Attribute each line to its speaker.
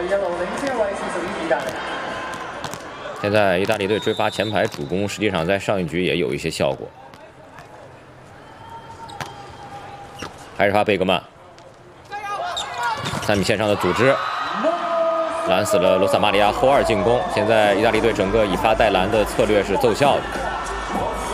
Speaker 1: 现在意大利队追发前排主攻，实际上在上一局也有一些效果。还是发贝格曼，3米线上的组织，拦死了罗萨马里亚后2进攻。现在意大利队整个以发带拦的策略是奏效的。